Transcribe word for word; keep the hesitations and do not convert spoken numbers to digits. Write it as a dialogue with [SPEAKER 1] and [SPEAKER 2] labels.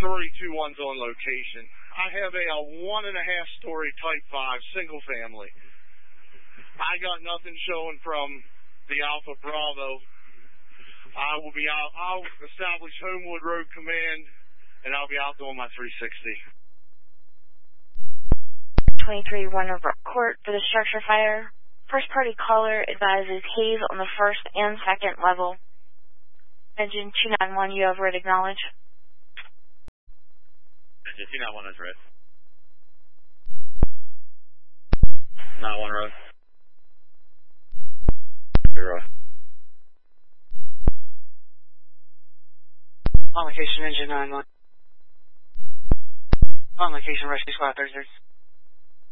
[SPEAKER 1] three two one's on location. I have a, a one and a half story type five single family. I got nothing showing from the Alpha Bravo. I will be out. I'll establish Homewood Road Command, and I'll be out doing my three sixty.
[SPEAKER 2] twenty-three one report for the structure fire. First party caller advises haze on the first and second level. Engine two nine one, you have read acknowledge.
[SPEAKER 3] Engine two nine one is read. nine one road. Zero.
[SPEAKER 4] On location, engine nine one. On location, rescue squad thirty-six.